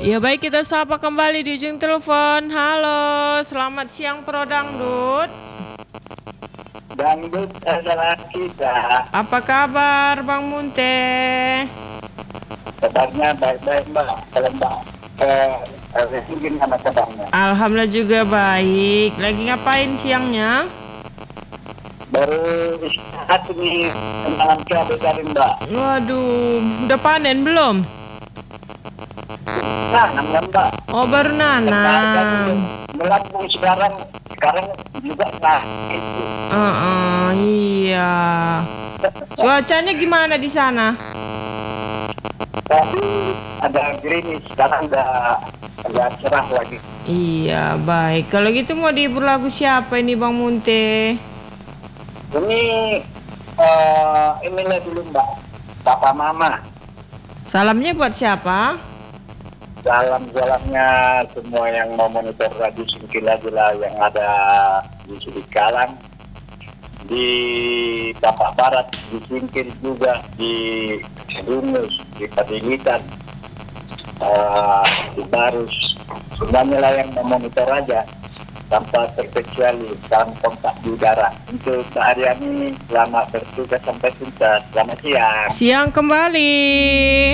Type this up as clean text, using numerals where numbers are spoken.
Ya baik, kita sapa kembali di ujung telepon. Halo, selamat siang Pro Dangdut. Dangdut adalah kita. Apa kabar Bang Munte? Kabarnya baik-baik Mbak. Kalau Mbak gimana kabarnya? Alhamdulillah juga baik. Lagi ngapain siangnya? Baru istirahat ini menanam cabai dari Mbak. Waduh, udah panen belum? Nanam kan Mbak. Oh, baru nanam. Melambung sekarang juga itu. Iya. Cuacanya gimana di sana? Tadi ada gerimis, sekarang udah agak cerah lagi. Iya, baik. Kalau gitu mau dihibur lagu siapa ini Bang Munte? Ini inilah dulu Mbak, Papa Mama. Salamnya buat siapa? Salam-salamnya semua yang mau monitor Radio Singkila-Gila yang ada di Sudikalang, di Tapak Barat, di Singkil juga, di Dungus, di Padilitan, di Barus. Semuanya lah yang mau monitor aja tanpa terkecuali dalam kontak di udara. Untuk seharian ini selamat bertugas sampai tuntas. Selamat siang. Siang kembali.